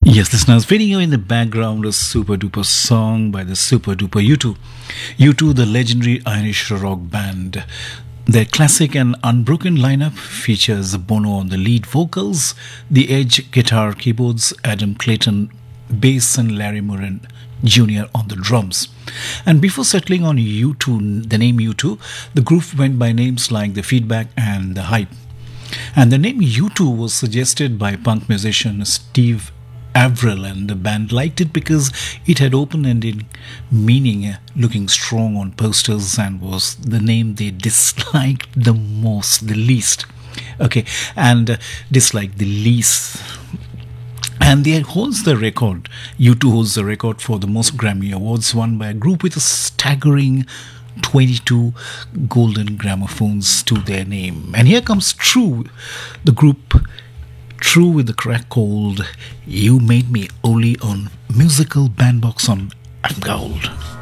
Yes, listeners, fading you in the background a super duper song by the super duper U2. U2, the legendary Irish rock band. Their classic and unbroken lineup features Bono on the lead vocals, The Edge guitar, keyboards, Adam Clayton bass, and Larry Moran Jr. on the drums. And before settling on U2, the name U2, the group went by names like The Feedback and The Hype. And the name U2 was suggested by punk musician Steve Avril, and the band liked it because it had open-ended meaning, looking strong on posters, and was the name they disliked the most, the least. Okay, and disliked the least. And they holds the record. U2 holds the record for the most Grammy Awards won by a group with a staggering 22 golden gramophones to their name. And here comes True, the group True with the track called You Made Me, only on Musical Bandbox on FM Gold.